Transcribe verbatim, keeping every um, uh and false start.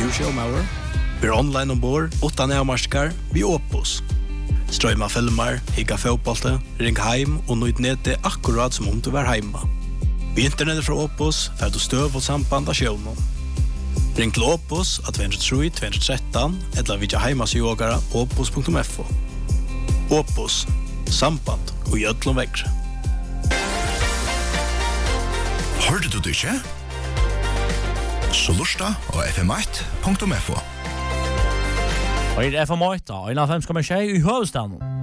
du showmauer. Vi er online ombord, utan avmarskar, vi Opus. Strøyma filmer, higga fotbollte, ring heim og nøyt nete akkurat som om du var heima. Vi internettet fra Opus, fer du støv og samband av sjøvnen. Ring til Opus at två tre två ett tre eller vidja heimas i ågara opus punktum f o. Opus, samband og gjødlom vekre. Hørte du det ikke? Så lusta og f m ett punktum f o. Og i F M åtta, og i fem komma tjej i hovedstaden.